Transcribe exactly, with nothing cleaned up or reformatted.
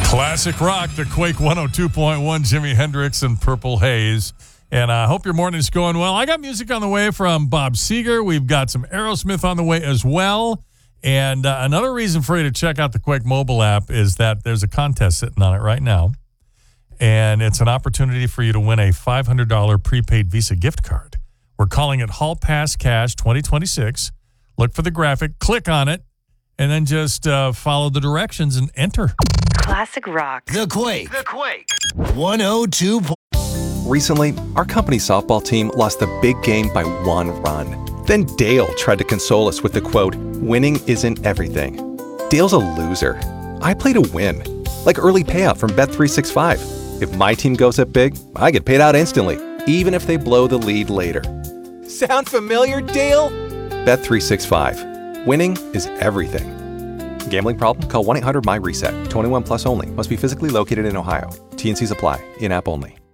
Classic rock, the Quake one oh two point one, Jimi Hendrix and Purple Haze. And I uh, hope your morning's going well. I got music on the way from Bob Seger. We've got some Aerosmith on the way as well. And uh, another reason for you to check out the Quake mobile app is that there's a contest sitting on it right now. And it's an opportunity for you to win a five hundred dollars prepaid Visa gift card. We're calling it Hall Pass Cash twenty twenty-six. Look for the graphic, click on it, and then just uh, follow the directions and enter. Classic rock. The Quake. The Quake. one oh two. Recently, our company softball team lost the big game by one run. Then Dale tried to console us with the quote, "Winning isn't everything." Dale's a loser. I play to win. Like early payout from Bet three sixty-five. If my team goes up big, I get paid out instantly, even if they blow the lead later. Sound familiar, Dale? Bet three sixty-five. Winning is everything. Gambling problem? Call one eight hundred M Y RESET. twenty-one plus only. Must be physically located in Ohio. T and C's apply. In-app only.